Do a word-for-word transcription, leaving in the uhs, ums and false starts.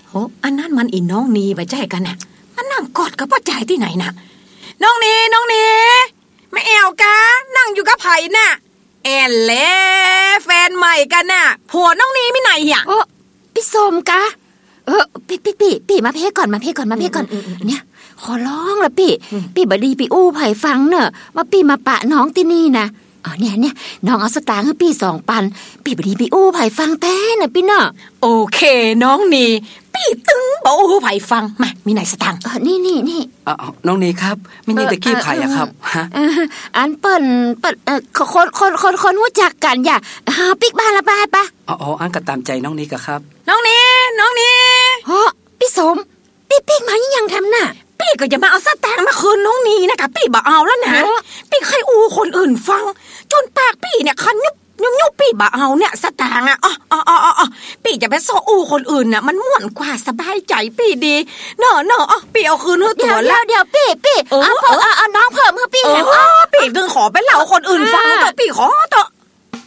โอ้อันนั้นมันอีน้องนีไปใจกันน่ะมันนั่งกอดกับป้าจ่ายที่ไหนน่ะน้องนีน้องนีไม่แอวกะนั่งอยู่กับไผ่น่ะแอนเล่แฟนใหม่กันน่ะผัวน้องนีไม่ไหนอ่ะโอ้พี่สมกะเออพี่พี่พี่พี่มาเพ่ก่อนมาเพ่ก่อนมาเพ่ก่อนเนี่ยขอร้องละพี่พี่บดีพี่อู้ไผ่ฟังเนอะว่าพี่มาปะน้องที่นี่นะอ๋อเนี่ยเนี่ยน้องเอาสตางค์ให้พี่สองปันพี่บดีพี่อู้ไผ่ฟังแท้น่ะพี่เนอะโอเคน้องนีพี่ตึงบอกอู้ไผ่ฟังมามีไหนสตางค์เออนี่นี่นี่อ๋อน้องนีครับไม่นี่ตะกี้ไผ่อะครับฮะอันเปิ่นเปิ่นเออคนคนคนคนรู้จักกันอย่าหาปิ๊กบ้านละบ้านปะอ๋ออันก็ตามใจน้องนีกะครับน้องนีน้องนีโอ้พี่สมพี่ปิ๊กมายังทำน่ะพี่ก็จะมาเอาสตางค์มาคืนน้องนีนะคะพี่บ่เอาแล้วนะพี่เคยอู้คนอื่นฟังจนปากพี่เนี่ยคันยุบยุบยุบพี่บ่เอาเนี่ยสตางค์อ่ะอ๋ออ๋ออ๋อพี่จะไปโซอู้คนอื่นน่ะมันม่วนกว่าสบายใจพี่ดีเนอะเนอะอ๋อพี่เอาคืนให้ตัวแล้วเดี๋ยวพี่พี่เอาเพิ่มเอาน้องเพิ่มให้พี่เออพี่ถึงขอไปเล่าคนอื่นฟังต่อพี่ขอต่อ